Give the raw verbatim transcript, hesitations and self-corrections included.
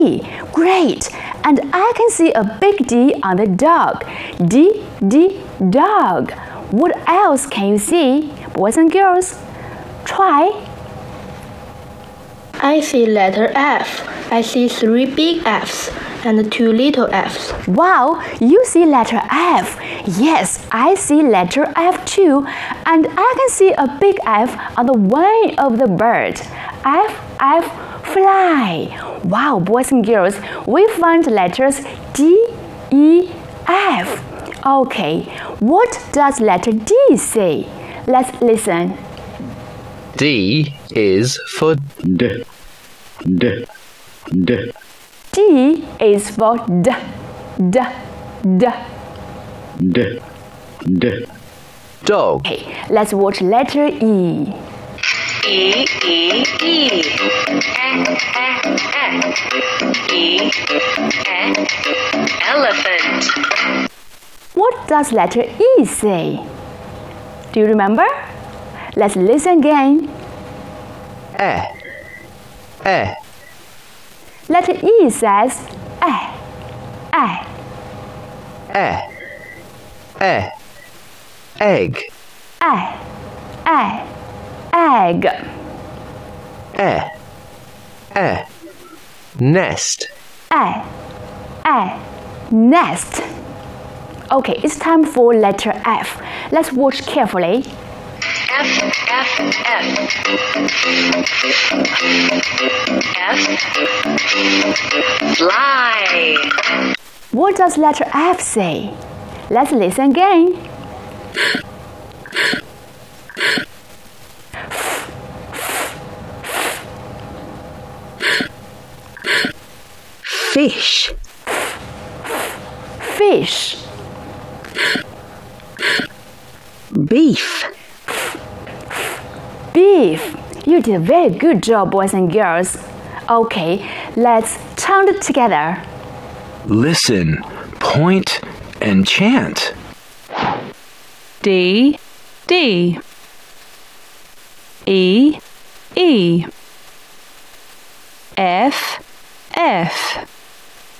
Great! And I can see a big D on the dog. D, D, dog. What else can you see? Boys and girls, try. I see letter F. I see three big F's and two little F's. Wow, you see letter F. Yes, I see letter F too. And I can see a big F on the wing of the bird. F, F, fly. Wow, boys and girls, we found letters D, E, F. Okay, what does letter D say? Let's listen. D is for D. D. D. D is for D. D. D. D. D. Dog. Okay, let's watch letter E. E, E, E. E, E, E. E, elephant. What does letter E say? Do you remember? Let's listen again. E. E. Letter E says E. E. E. E. Egg. E. E. Egg. E. E. Nest. E. E. Nest. Okay, it's time for letter F. Let's watch carefully. F, F, F. F. Fly. What does letter F say? Let's listen again. Fish. Fish. Beef. Beef. You did a very good job, boys and girls. Okay, let's chant it together. Listen, point, and chant. D, D. E, E. F, F.